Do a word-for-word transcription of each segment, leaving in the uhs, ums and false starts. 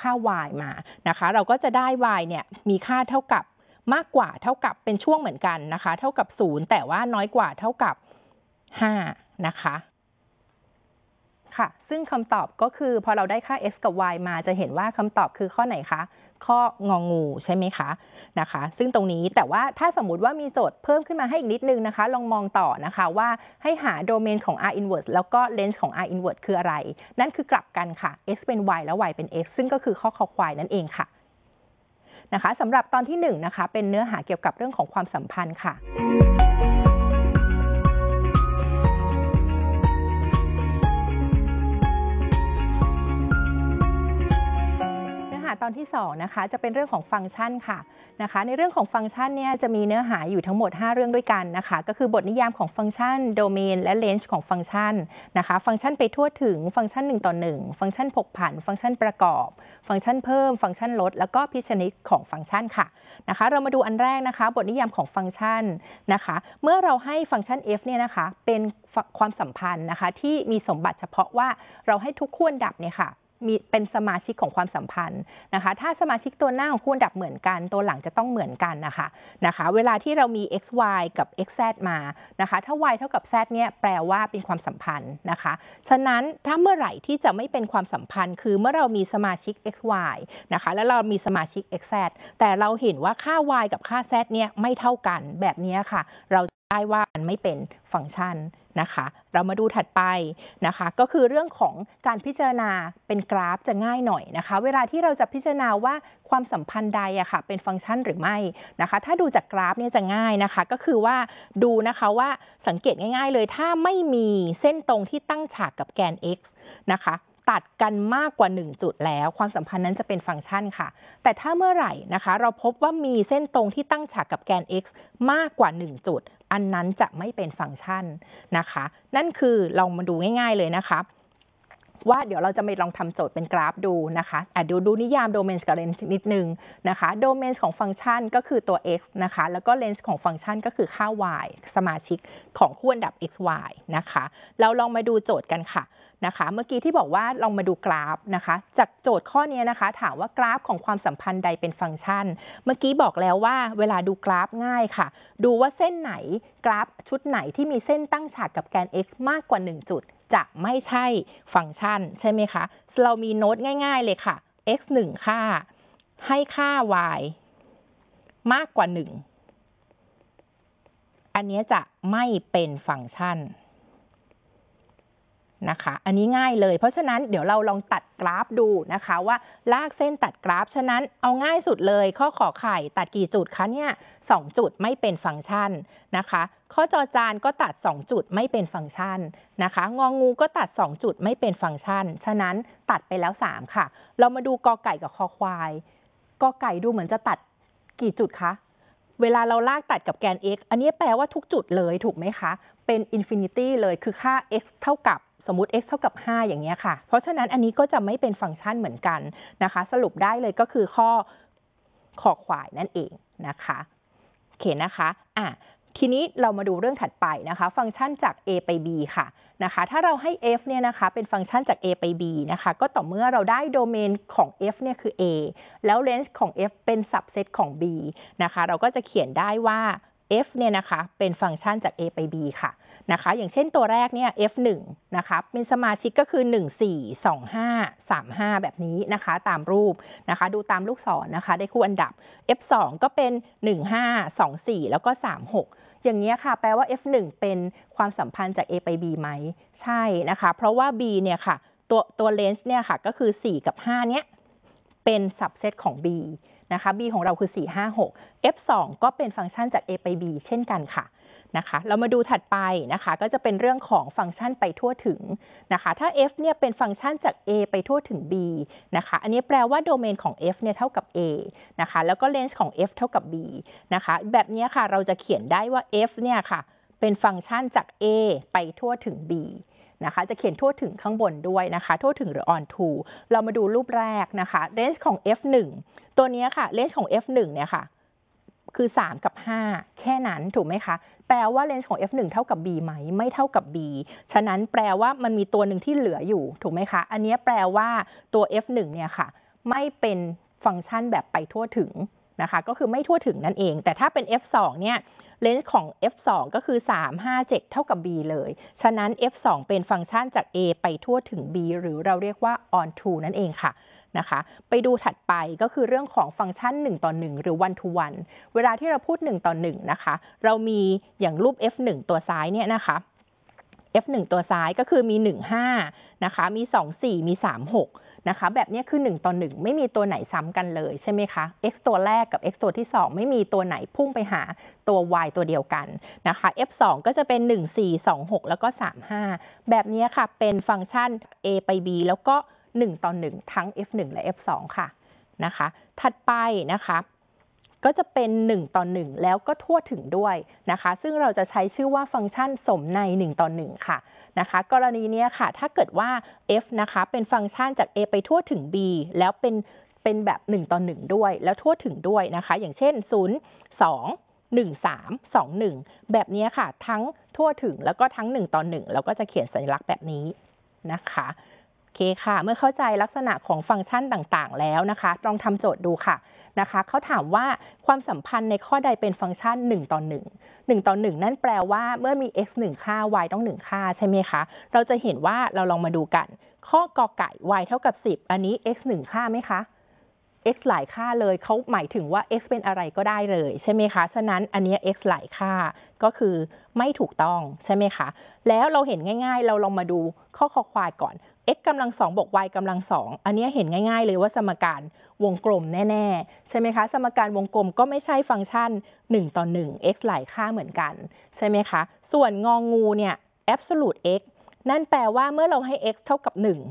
ค่า y มานะคะเราก็จะได้ y เนี่ยมีค่าเท่ากับมากกว่าเท่ากับเป็นช่วงเหมือนกันนะคะเท่ากับศูนย์แต่ว่าน้อยกว่าเท่ากับห้านะคะค่ะซึ่งคำตอบก็คือพอเราได้ค่า x กับ y มาจะเห็นว่าคำตอบคือข้อไหนคะข้ององูใช่ไหมคะนะคะซึ่งตรงนี้แต่ว่าถ้าสมมุติว่ามีโจทย์เพิ่มขึ้นมาให้อีกนิดนึงนะคะลองมองต่อนะคะว่าให้หาโดเมนของ r inverse แล้วก็เลนส์ของ r inverse คืออะไรนั่นคือกลับกันค่ะ x เป็น y แล้ว y เป็น x ซึ่งก็คือข้อคอควายนั่นเองค่ะนะคะสำหรับตอนที่หนึ่งนะคะเป็นเนื้อหาเกี่ยวกับเรื่องของความสัมพันธ์ค่ะตอนที่สองนะคะจะเป็นเรื่องของฟังก์ชันค่ะนะคะในเรื่องของฟังก์ชันเนี่ยจะมีเนื้อหาอยู่ทั้งหมดห้าเรื่องด้วยกันนะคะก็คือบทนิยามของฟังก์ชันโดเมนและเลนส์ของฟังก์ชันนะคะฟังก์ชันไปทั่วถึงฟังก์ชันหนึ่งต่อหนึ่งฟังก์ชันผกผันฟังก์ชันประกอบฟังก์ชันเพิ่มฟังก์ชันลดแล้วก็พิชนิดของฟังก์ชันค่ะนะคะเรามาดูอันแรกนะคะบทนิยามของฟังก์ชันนะคะเมื่อเราให้ฟังก์ชัน f เนี่ยนะคะเป็นความสัมพันธ์นะคะที่มีสมบัติเฉพาะว่าเราให้ทุกคู่อันดับเนี่ยค่ะมีเป็นสมาชิกของความสัมพันธ์นะคะถ้าสมาชิกตัวหน้าของคู่อันดับเหมือนกันตัวหลังจะต้องเหมือนกันนะคะนะคะเวลาที่เรามี xy กับ xz มานะคะถ้า y เท่ากับ z เนี่ยแปลว่าเป็นความสัมพันธ์นะคะฉะนั้นถ้าเมื่อไหร่ที่จะไม่เป็นความสัมพันธ์คือเมื่อเรามีสมาชิก xy นะคะแล้วเรามีสมาชิก xz แต่เราเห็นว่าค่า y กับค่า z เนี่ยไม่เท่ากันแบบนี้ค่ะเราได้ว่ามันไม่เป็นฟังก์ชันนะคะเรามาดูถัดไปนะคะก็คือเรื่องของการพิจารณาเป็นกราฟจะง่ายหน่อยนะคะเวลาที่เราจะพิจารณาว่าความสัมพันธ์ใดอะค่ะเป็นฟังก์ชันหรือไม่นะคะถ้าดูจากกราฟเนี่ยจะง่ายนะคะก็คือว่าดูนะคะว่าสังเกตง่ายๆเลยถ้าไม่มีเส้นตรงที่ตั้งฉากกับแกน x นะคะตัดกันมากกว่าหนึ่งจุดแล้วความสัมพันธ์นั้นจะเป็นฟังก์ชันค่ะแต่ถ้าเมื่อไหร่นะคะเราพบว่ามีเส้นตรงที่ตั้งฉากกับแกน x มากกว่าหนึ่งจุดอันนั้นจะไม่เป็นฟังก์ชันนะคะนั่นคือลองมาดูง่ายๆเลยนะคะว่าเดี๋ยวเราจะไปลองทำโจทย์เป็นกราฟดูนะคะอ่ะดูดูนิยามโดเมนกับเลนส์นิดนึงนะคะโดเมนของฟังก์ชันก็คือตัว x นะคะแล้วก็เลนส์ของฟังก์ชันก็คือค่า y สมาชิกของคู่อันดับ x y นะคะเราลองมาดูโจทย์กันค่ะนะคะเมื่อกี้ที่บอกว่าลองมาดูกราฟนะคะจากโจทย์ข้อนี้นะคะถามว่ากราฟของความสัมพันธ์ใดเป็นฟังก์ชันเมื่อกี้บอกแล้วว่าเวลาดูกราฟง่ายค่ะดูว่าเส้นไหนกราฟชุดไหนที่มีเส้นตั้งฉากกับแกน x มากกว่าหนึ่งจุดจะไม่ใช่ฟังก์ชันใช่ไหมคะเรามีโน้ตง่ายๆเลยค่ะ x หนึ่งค่าให้ค่า y มากกว่าหนึ่งอันนี้จะไม่เป็นฟังก์ชันนะคะอันนี้ง่ายเลยเพราะฉะนั้นเดี๋ยวเราลองตัดกราฟดูนะคะว่าลากเส้นตัดกราฟฉะนั้นเอาง่ายสุดเลยข้อขอไข่ตัดกี่จุดคะเนี่ยสองจุดไม่เป็นฟังก์ชันนะคะข้อจอจานก็ตัดสองจุดไม่เป็นฟังก์ชันนะคะงองูก็ตัดสองจุดไม่เป็นฟังก์ชันฉะนั้นตัดไปแล้วสามค่ะเรามาดูกอไก่กับคอควายกอไก่ดูเหมือนจะตัดกี่จุดคะเวลาเราลากตัดกับแกน x อันนี้แปลว่าทุกจุดเลยถูกไหมคะเป็นอินฟินิตี้เลยคือค่า x เท่ากับสมมุติ x เท่ากับห้าอย่างเงี้ยค่ะเพราะฉะนั้นอันนี้ก็จะไม่เป็นฟังก์ชันเหมือนกันนะคะสรุปได้เลยก็คือข้อขอควายนั่นเองนะคะโอเคนะคะอ่ะทีนี้เรามาดูเรื่องถัดไปนะคะฟังก์ชันจาก a ไป b ค่ะนะคะถ้าเราให้ f เนี่ยนะคะเป็นฟังก์ชันจาก a ไป b นะคะก็ต่อเมื่อเราได้โดเมนของ f เนี่ยคือ a แล้วเลนส์ของ f เป็น subset ของ b นะคะเราก็จะเขียนได้ว่า f เนี่ยนะคะเป็นฟังก์ชันจาก a ไป b ค่ะนะคะอย่างเช่นตัวแรกเนี่ย เอฟ หนึ่ง นะคะเป็นสมาชิกก็คือหนึ่ง สี่ สอง ห้า สาม ห้าแบบนี้นะคะตามรูปนะคะดูตามลูกศร น, นะคะได้คู่อันดับ เอฟ สอง ก็เป็นหนึ่ง ห้า สอง สี่แล้วก็สาม หกอย่างนี้ค่ะแปลว่า เอฟ หนึ่ง เป็นความสัมพันธ์จาก A ไป B ไหมใช่นะคะเพราะว่า B เนี่ยค่ะตัวตัวเลนส์เนี่ยค่ะก็คือสี่กับห้าเนี้ยเป็น subset ของ B นะคะ B ของเราคือสี่ ห้า หก เอฟ สอง ก็เป็นฟังก์ชันจาก A ไป B เช่นกันค่ะนะคะเรามาดูถัดไปนะคะก็จะเป็นเรื่องของฟังก์ชันไปทั่วถึงนะคะถ้า f เนี่ยเป็นฟังก์ชันจาก a ไปทั่วถึง b นะคะอันนี้แปลว่าโดเมนของ f เนี่ยเท่ากับ a นะคะแล้วก็เลนส์ของ f เท่ากับ b นะคะแบบนี้ค่ะเราจะเขียนได้ว่า f เนี่ยค่ะเป็นฟังก์ชันจาก a ไปทั่วถึง b นะคะจะเขียนทั่วถึงข้างบนด้วยนะคะทั่วถึงหรือ on to เรามาดูรูปแรกนะคะเลนส์ของ เอฟ หนึ่ง ตัวนี้ค่ะเลนส์ของ เอฟ หนึ่ง เนี่ยค่ะคือสามกับห้าแค่นั้นถูกไหมคะแปลว่าเลนส์ของ เอฟ หนึ่ง เท่ากับ b ไหมไม่เท่ากับ b ฉะนั้นแปลว่ามันมีตัวหนึ่งที่เหลืออยู่ถูกไหมคะอันนี้แปลว่าตัว เอฟ หนึ่ง เนี่ยค่ะไม่เป็นฟังก์ชันแบบไปทั่วถึงนะคะก็คือไม่ทั่วถึงนั่นเองแต่ถ้าเป็น เอฟ สอง เนี่ยเลนส์ของ เอฟ สอง ก็คือสาม ห้า เจ็ดเท่ากับ B เลยฉะนั้น เอฟ สอง เป็นฟังก์ชันจาก A ไปทั่วถึง B หรือเราเรียกว่า on to นั่นเองค่ะนะคะไปดูถัดไปก็คือเรื่องของฟังก์ชันหนึ่งต่อหนึ่งหรือ one to one เวลาที่เราพูดหนึ่งต่อหนึ่งนะคะเรามีอย่างรูป เอฟ หนึ่ง ตัวซ้ายเนี่ยนะคะ เอฟ หนึ่ง ตัวซ้ายก็คือมีหนึ่ง ห้านะคะมีสอง สี่ มีสาม หกนะคะแบบนี้คือหนึ่งต่อหนึ่งไม่มีตัวไหนซ้ำกันเลยใช่ไหมคะ x ตัวแรกกับ x ตัวที่สองไม่มีตัวไหนพุ่งไปหาตัว y ตัวเดียวกันนะคะ เอฟ สอง ก็จะเป็นหนึ่ง สี่ สอง หกแล้วก็สาม ห้าแบบนี้ค่ะเป็นฟังก์ชัน a ไป b แล้วก็หนึ่งต่อหนึ่งทั้ง เอฟ หนึ่ง และ เอฟ สอง ค่ะนะคะถัดไปนะคะก็จะเป็นหนึ่งต่อหนึ่งแล้วก็ทั่วถึงด้วยนะคะซึ่งเราจะใช้ชื่อว่าฟังก์ชันสมในหนึ่งต่อหนึ่งค่ะนะคะกรณีนี้ค่ะถ้าเกิดว่า f นะคะเป็นฟังก์ชันจาก a ไปทั่วถึง b แล้วเป็นเป็นแบบหนึ่งต่อหนึ่งด้วยแล้วทั่วถึงด้วยนะคะอย่างเช่นศูนย์ สอง หนึ่ง สาม สอง หนึ่งแบบนี้ค่ะทั้งทั่วถึงแล้วก็ทั้งหนึ่งต่อหนึ่งเราก็จะเขียนสัญลักษณ์แบบนี้นะคะโอเคค่ะเมื่อเข้าใจลักษณะของฟังก์ชันต่างๆแล้วนะคะลองทำโจทย์ดูค่ะนะคะเขาถามว่าความสัมพันธ์ในข้อใดเป็นฟังก์ชันหนึ่งต่อหนึ่ง หนึ่งต่อหนึ่งนั่นแปลว่าเมื่อมี x หนึ่งค่า y ต้องหนึ่งค่าใช่ไหมคะเราจะเห็นว่าเราลองมาดูกันข้อกอไก่ y เท่ากับสิบอันนี้ x หนึ่งค่าไหมคะ x หลายค่าเลยเขาหมายถึงว่า x เป็นอะไรก็ได้เลยใช่ไหมคะฉะนั้นอันนี้ x หลายค่าก็คือไม่ถูกต้องใช่ไหมคะแล้วเราเห็นง่ายๆเราลองมาดูข้อคอควายก่อน x กำลังสองบวก y กำลังสองอันนี้เห็นง่ายๆเลยว่าสมการวงกลมแน่ๆใช่ไหมคะสมการวงกลมก็ไม่ใช่ฟังก์ชันหนึ่งต่อหนึ่ง x หลายค่าเหมือนกันใช่ไหมคะส่วนงองูเนี่ย absolute x นั่นแปลว่าเมื่อเราให้ x เท่ากับหนึ่ง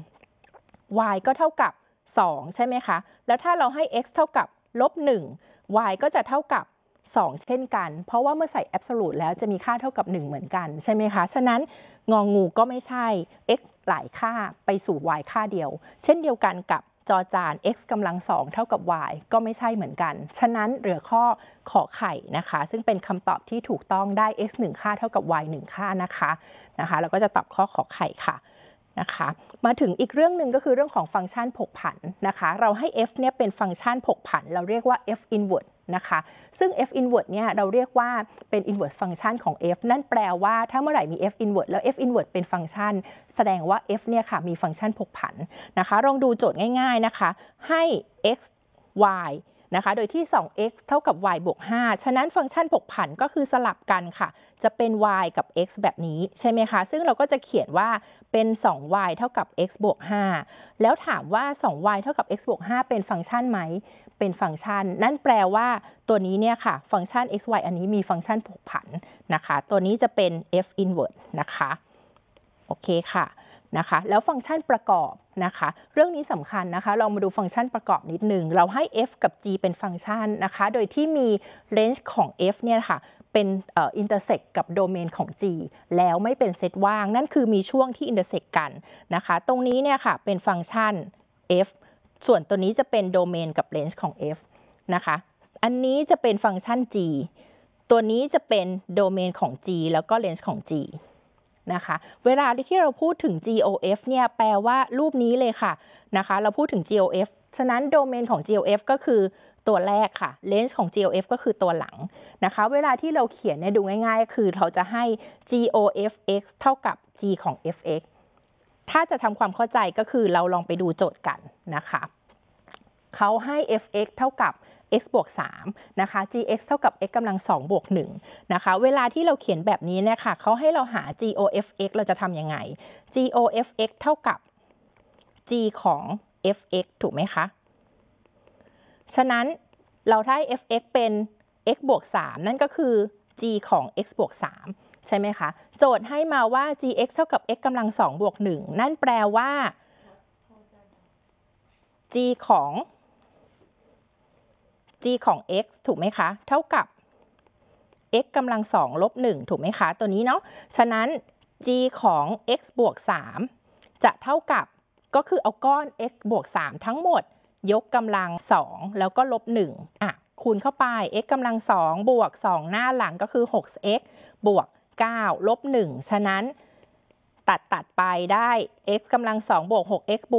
y ก็เท่ากับสองใช่ไหมคะแล้วถ้าเราให้ x เท่ากับลบหนึ่ง y ก็จะเท่ากับสองเช่นกันเพราะว่าเมื่อใส่ absolute แล้วจะมีค่าเท่ากับหนึ่งเหมือนกันใช่ไหมคะฉะนั้นงองูก็ไม่ใช่ x หลายค่าไปสู่ y ค่าเดียวเช่นเดียวกันกับจอจาน x กำลังสองเท่ากับ y ก็ไม่ใช่เหมือนกันฉะนั้นเหลือข้อขอไข่นะคะซึ่งเป็นคำตอบที่ถูกต้องได้ x หนึ่งค่าเท่ากับ y หนึ่งค่านะคะนะคะแล้วก็จะตอบข้อขอไข่ค่ะนะคะมาถึงอีกเรื่องหนึ่งก็คือเรื่องของฟังก์ชันผกผันนะคะเราให้ f เนี่ยเป็นฟังก์ชันผกผันเราเรียกว่า f inverse นะคะซึ่ง f inverse เนี่ยเราเรียกว่าเป็น inverse ฟังก์ชันของ f นั่นแปลว่าถ้าเมื่อไหร่มี f inverse แล้ว f inverse เป็นฟังก์ชันแสดงว่า f เนี่ยค่ะมีฟังก์ชันผกผันนะคะลองดูโจทย์ง่ายๆนะคะให้ x y นะคะโดยที่ สอง x เท่ากับ y บวก ห้าฉะนั้นฟังก์ชันผกผันก็คือสลับกันค่ะจะเป็น y กับ x แบบนี้ใช่ไหมคะซึ่งเราก็จะเขียนว่าเป็น สอง y เท่ากับ x บวก ห้าแล้วถามว่า สอง y เท่ากับ x บวก ห้าเป็นฟังก์ชันไหมเป็นฟังก์ชันนั่นแปลว่าตัวนี้เนี่ยค่ะฟังก์ชัน x y อันนี้มีฟังก์ชันผกผันนะคะตัวนี้จะเป็น f inverse นะคะโอเคค่ะนะคะแล้วฟังก์ชันประกอบนะคะเรื่องนี้สำคัญนะคะเรามาดูฟังก์ชันประกอบนิดนึงเราให้ f กับ g เป็นฟังก์ชันนะคะโดยที่มี range ของ f เนี่ยค่ะเป็นเอ่อ intersect กับโดเมนของ g แล้วไม่เป็นเซตว่างนั่นคือมีช่วงที่ intersect กันนะคะตรงนี้เนี่ยค่ะเป็นฟังก์ชัน f ส่วนตัวนี้จะเป็นโดเมนกับ range ของ f นะคะอันนี้จะเป็นฟังก์ชัน g ตัวนี้จะเป็นโดเมนของ g แล้วก็ range ของ gนะคะเวลาที่เราพูดถึง จี โอ เอฟ เนี่ยแปลว่ารูปนี้เลยค่ะนะคะเราพูดถึง จี โอ เอฟ ฉะนั้นโดเมนของ จี โอ เอฟ ก็คือตัวแรกค่ะ range ของ จี โอ เอฟ ก็คือตัวหลังนะคะเวลาที่เราเขียนเนี่ยดูง่ายๆคือเราจะให้ จี โอ เอฟ x เท่ากับ g ของ f x ถ้าจะทำความเข้าใจก็คือเราลองไปดูโจทย์กันนะคะเขาให้ f(x) เท่ากับ x บวก สามนะคะ gx เท่ากับ x กำลังสองบวกหนึ่งนะคะเวลาที่เราเขียนแบบนี้เนี่ยค่ะเขาให้เราหา gof(x) เราจะทำยังไง gof(x) เท่ากับ g ของ f(x) ถูกไหมคะฉะนั้นเราได้ f(x) เป็น x บวก สามนั่นก็คือ g ของ x บวก สามใช่ไหมคะโจทย์ให้มาว่า gx เท่ากับ x กำลังสองบวกหนึ่งนั่นแปลว่า g ของ g ของ x ถูกไหมคะเท่ากับ x กำลังสองลบหนึ่งถูกไหมคะตัวนี้เนาะฉะนั้น g ของ x บวก สามจะเท่ากับก็คือเอาก้อน x บวก สามทั้งหมดยกกำลังสองแล้วก็ลบหนึ่งอ่ะคูณเข้าไป x กำลังสองบวกสองหน้าหลังก็คือ หก x บวกเก้าลบหนึ่งฉะนั้นตัดตัดไปได้ x กำลังสองบวก หก x บวก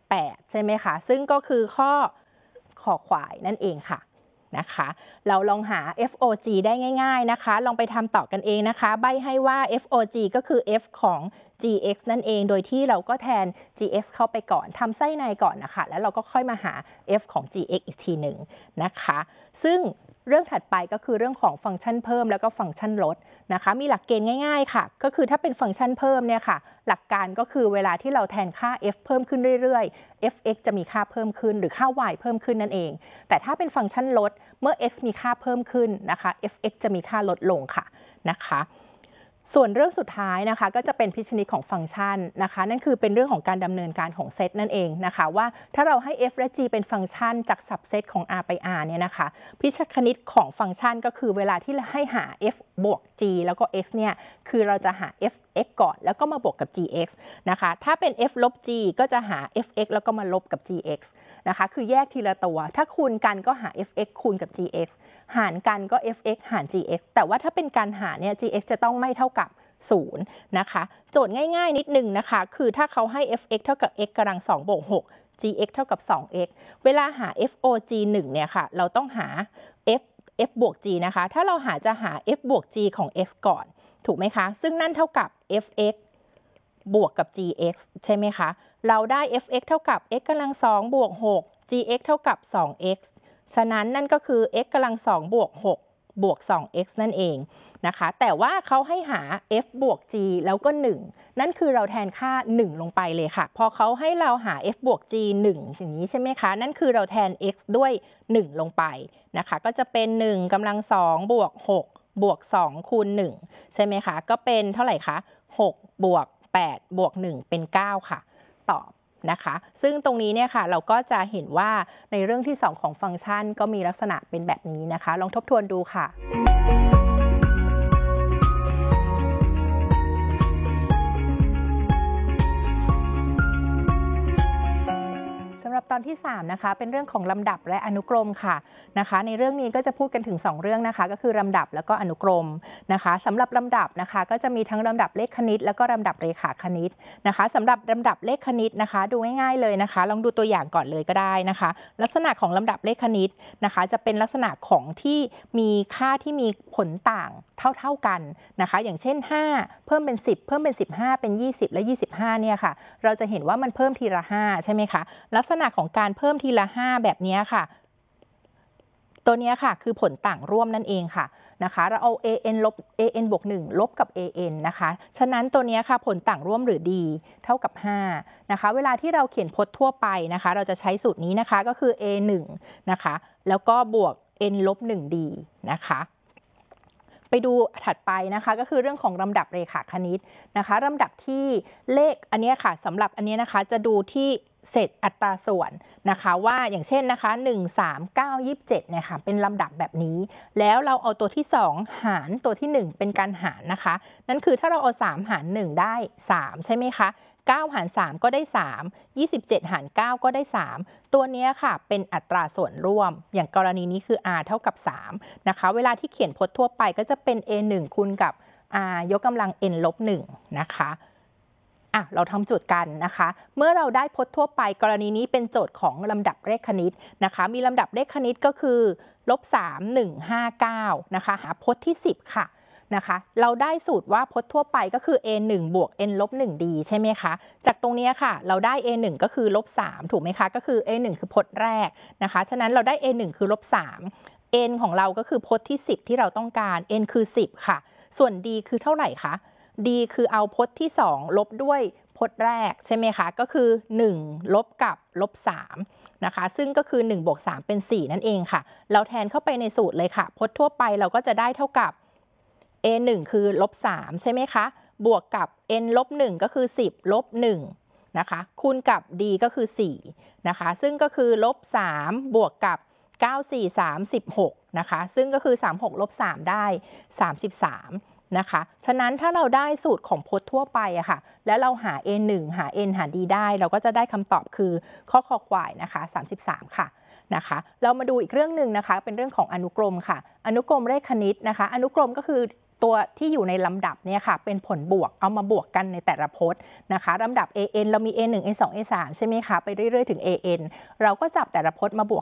แปดใช่ไหมคะซึ่งก็คือข้อขอควายนั่นเองค่ะนะคะเราลองหา เอฟ โอ จี ได้ง่ายๆนะคะลองไปทำต่อกันเองนะคะใบให้ว่า เอฟ โอ จี ก็คือ f ของ จี เอ็กซ์ นั่นเองโดยที่เราก็แทน จี เอ็กซ์ เข้าไปก่อนทำไส้ในก่อนนะคะแล้วเราก็ค่อยมาหา f ของ จี เอ็กซ์ อีกทีหนึ่งนะคะซึ่งเรื่องถัดไปก็คือเรื่องของฟังก์ชันเพิ่มแล้วก็ฟังก์ชันลดนะคะมีหลักเกณฑ์ง่ายๆค่ะก็คือถ้าเป็นฟังก์ชันเพิ่มเนี่ยค่ะหลักการก็คือเวลาที่เราแทนค่า f เพิ่มขึ้นเรื่อยๆ f(x) จะมีค่าเพิ่มขึ้นหรือค่า y เพิ่มขึ้นนั่นเองแต่ถ้าเป็นฟังก์ชันลดเมื่อ x มีค่าเพิ่มขึ้นนะคะ f(x) จะมีค่าลดลงค่ะนะคะส่วนเรื่องสุดท้ายนะคะก็จะเป็นพิชณิตของฟังก์ชันนะคะนั่นคือเป็นเรื่องของการดำเนินการของเซตนั่นเองนะคะว่าถ้าเราให้ f และ g เป็นฟังก์ชันจากสับเซตของ r ไป r เนี่ยนะคะพิชคณิตของฟังก์ชันก็คือเวลาที่ให้หา f บวก g แล้วก็ x เนี่ยคือเราจะหา f(x) ก่อนแล้วก็มาบวกกับ gx นะคะถ้าเป็น f ลบ g ก็จะหา f(x) แล้วก็มาลบกับ gx นะคะคือแยกทีละตัวถ้าคูณกันก็หา f(x) คูณกับ gx หารกันก็ f(x) หาร gx แต่ว่าถ้าเป็นการหารเนี่ย gx จะต้องไม่เท่ากับศูนย์นะคะโจทย์ง่ายๆนิดนึงนะคะคือถ้าเขาให้ f(x) เท่ากับ x กำลังสองบวกหก gx เท่ากับ สอง x เวลาหา เอฟ โอ จี หนึ่งเนี่ยค่ะเราต้องหา f f บวก g นะคะถ้าเราหาจะหา f บวก g ของ x ก่อนถูกไหมคะซึ่งนั่นเท่ากับ f(x) บวกกับ gx ใช่ไหมคะเราได้ f(x) เท่ากับ x กำลังสองบวกหก gx เท่ากับ สอง x ฉะนั้นนั่นก็คือ x กำลังสองบวกหกบวก สอง x นั่นเองนะคะแต่ว่าเขาให้หา f บวก g แล้วก็หนึ่งนั่นคือเราแทนค่าหนึ่งลงไปเลยค่ะพอเขาให้เราหา f บวก g หนึ่งอย่างนี้ใช่ไหมคะนั่นคือเราแทน x ด้วยหนึ่งลงไปนะคะก็จะเป็นหนึ่งกำลังสองบวกหกบวกสองคูณหนึ่งใช่ไหมคะก็เป็นเท่าไหร่คะหกบวกแปดบวกหนึ่งเป็นเก้าค่ะตอบนะคะซึ่งตรงนี้เนี่ยค่ะเราก็จะเห็นว่าในเรื่องที่สองของฟังก์ชันก็มีลักษณะเป็นแบบนี้นะคะลองทบทวนดูค่ะสำหรับตอนที่สามนะคะเป็นเรื่องของลำดับและอนุกรมค่ะนะคะในเรื่องนี้ก็จะพูดกันถึงสองเรื่องนะคะก็คือลำดับแล้วก็อนุกรมนะคะสำหรับลำดับนะคะก็จะมีทั้งลำดับเลขคณิตแล้วก็ลำดับเรขาคณิตนะคะสำหรับลำดับเลขคณิตนะคะดูง่ายๆเลยนะคะลองดูตัวอย่างก่อนเลยก็ได้นะคะลักษณะของลำดับเลขคณิตนะคะจะเป็นลักษณะของที่มีค่าที่มีผลต่างเท่าๆกันนะคะอย่างเช่นห้าเพิ่มเป็นสิบเพิ่มเป็นสิบห้าเป็นยี่สิบและยี่สิบห้าเนี่ยค่ะเราจะเห็นว่ามันเพิ่มทีละห้าใช่ไหมคะลักษณะของการเพิ่มทีละห้าแบบนี้ค่ะตัวนี้ค่ะคือผลต่างร่วมนั่นเองค่ะนะคะเราเอา an ลบ an บวกหนึ่งลบกับ an นะคะฉะนั้นตัวนี้ค่ะผลต่างร่วมหรือ d เท่ากับห้านะคะเวลาที่เราเขียนพจน์ทั่วไปนะคะเราจะใช้สูตรนี้นะคะก็คือ a หนึ่งนะคะแล้วก็บวก n ลบหนึ่ง d นะคะไปดูถัดไปนะคะก็คือเรื่องของลำดับเรขาคณิตนะคะลำดับที่เลขอันนี้ค่ะสำหรับอันนี้นะคะจะดูที่เศษอัตราส่วนนะคะว่าอย่างเช่นนะคะหนึ่ง สาม เก้า ยี่สิบเจ็ดเนี่ยค่ะเป็นลำดับแบบนี้แล้วเราเอาตัวที่สองหารตัวที่หนึ่งเป็นการหารนะคะนั่นคือถ้าเราเอาสามหารหนึ่งได้สามใช่ไหมคะเก้าหารสามก็ได้สาม ยี่สิบเจ็ดหารเก้าก็ได้สามตัวนี้ค่ะเป็นอัตราส่วนร่วมอย่างกรณีนี้คือ r เท่ากับสามนะคะเวลาที่เขียนพจน์ทั่วไปก็จะเป็น a หนึ่งคูณกับ r ยกกำลัง n ลบหนึ่งนะคะอ่ะเราทำโจทย์กันนะคะเมื่อเราได้พจน์ทั่วไปกรณีนี้เป็นโจทย์ของลำดับเลขคณิตนะคะมีลำดับเลขคณิตก็คือลบสาม หนึ่ง ห้า เก้านะคะหาพจน์ที่สิบค่ะนะคะเราได้สูตรว่าพจน์ทั่วไปก็คือ a หนึ่งบวก n ลบหนึ่ง d ใช่ไหมคะจากตรงนี้ค่ะเราได้ a หนึ่งก็คือลบสามถูกไหมคะก็คือ a หนึ่งคือพจน์แรกนะคะฉะนั้นเราได้ a หนึ่งคือลบสาม n ของเราก็คือพจน์ที่สิบที่เราต้องการ n คือสิบค่ะส่วน d คือเท่าไหร่คะ d คือเอาพจน์ที่สองลบด้วยพจน์แรกใช่ไหมคะก็คือหนึ่งลบกับลบสามนะคะซึ่งก็คือหนึ่งบวกสามเป็นสี่นั่นเองค่ะเราแทนเข้าไปในสูตรเลยค่ะพจน์ทั่วไปเราก็จะได้เท่ากับ a หนึ่งคือลบสามใช่ไหมคะบวกกับ n ลบหนึ่งก็คือสิบลบหนึ่งนะคะคูณกับ d ก็คือสี่นะคะซึ่งก็คือลบสามบวกกับเก้า สี่ สามสิบหกนะคะซึ่งก็คือสามสิบหกลบสามได้สามสิบสามนะคะฉะนั้นถ้าเราได้สูตรของพจน์ทั่วไปอะค่ะแล้วเราหา a หนึ่งหา n หา d ได้เราก็จะได้คำตอบคือข้อคอควายนะคะสามสิบสามค่ะนะคะเรามาดูอีกเรื่องหนึ่งนะคะเป็นเรื่องของอนุกรมค่ะอนุกรมเลขคณิตนะคะอนุกรมก็คือตัวที่อยู่ในลำดับเนี่ยค่ะเป็นผลบวกเอามาบวกกันในแต่ละพจน์นะคะลำดับ เอ เอ็น เรามี เอ หนึ่ง เอ สอง เอ สาม ใช่ไหมคะไปเรื่อยๆถึง เอ เอ็น เราก็จับแต่ละพจน์มาบวก